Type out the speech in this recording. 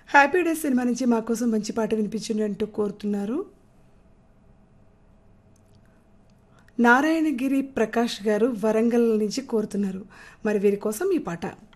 Happy days cinema నుంచి మా కోసం మంచి పాట వినిపించండి అంటూ కోరుతున్నారు నారాయణగిరి ప్రకాష్ గారు వరంగల్ నుంచి కోరుతున్నారు. మరి వీరి కోసం ఈ పాట.